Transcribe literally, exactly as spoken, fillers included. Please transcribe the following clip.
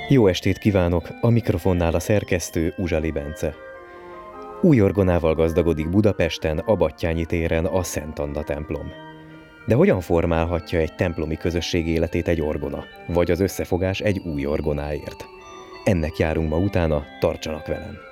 Jó estét kívánok! A mikrofonnál a szerkesztő Uzsali Bence. Új orgonával gazdagodik Budapesten, a Batthyány téren a Szent Anna templom. De hogyan formálhatja egy templomi közösség életét egy orgona, vagy az összefogás egy új orgonáért? Ennek járunk ma utána, tartsanak velem!